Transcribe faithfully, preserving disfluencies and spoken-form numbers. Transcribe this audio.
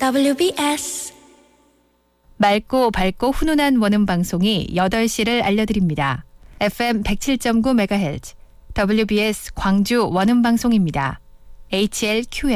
더블유비에스 맑고 밝고 훈훈한 원음 방송이 여덟 시를 알려드립니다. 에프엠 백칠 점 구 메가헤르츠 더블유비에스 광주 원음 방송입니다. 에이치엘큐엠